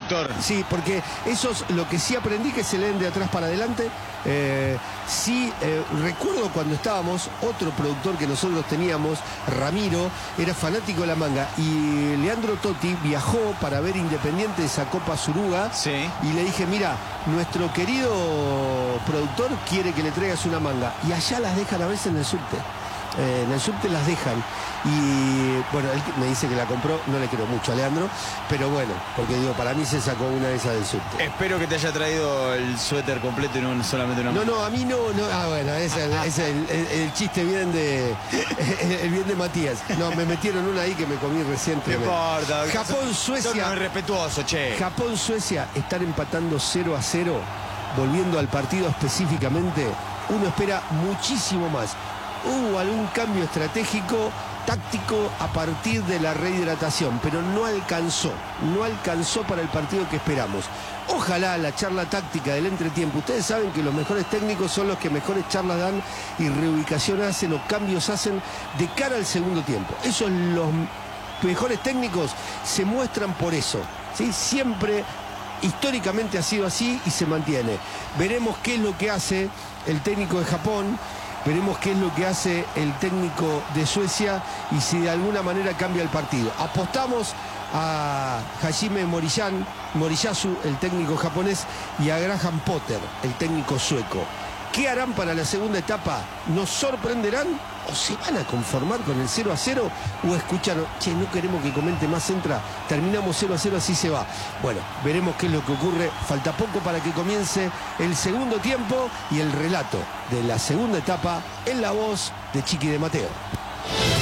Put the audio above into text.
productor. Sí, porque eso es lo que sí aprendí, que se leen de atrás para adelante. Recuerdo cuando estábamos, otro productor que nosotros teníamos, Ramiro, era fanático de la manga, y Leandro Totti viajó para ver Independiente de esa Copa Suruga. Sí. Y le dije, mira, nuestro querido productor quiere que le traigas una manga, y allá las dejan a veces en el subte. En el subte las dejan. Y bueno, él me dice que la compró, no le creo mucho a Leandro, pero bueno, porque digo, para mí se sacó una de esas del subte. Espero que te haya traído el suéter completo y no solamente una manga. No, a mí no. Ah, bueno, ese es el chiste bien de el bien de Matías. No, me metieron una ahí que me comí recientemente. No importa. Japón, Suecia. Son respetuoso, che. Japón, Suecia están empatando 0-0. Volviendo al partido específicamente, uno espera muchísimo más. Hubo algún cambio estratégico, táctico a partir de la rehidratación, pero no alcanzó para el partido que esperamos. Ojalá la charla táctica del entretiempo. Ustedes saben que los mejores técnicos son los que mejores charlas dan y reubicación hacen o cambios hacen de cara al segundo tiempo. Esos los mejores técnicos se muestran por eso, ¿sí? Siempre, históricamente ha sido así y se mantiene. Veremos qué es lo que hace el técnico de Japón. Veremos qué es lo que hace el técnico de Suecia y si de alguna manera cambia el partido. Apostamos a Hajime Moriyasu, el técnico japonés, y a Graham Potter, el técnico sueco. ¿Qué harán para la segunda etapa? ¿Nos sorprenderán o se van a conformar con el 0-0? ¿O escucharon, che, no queremos que comente más, entra, terminamos 0-0, así se va? Bueno, veremos qué es lo que ocurre. Falta poco para que comience el segundo tiempo y el relato de la segunda etapa en la voz de Chiqui de Mateo.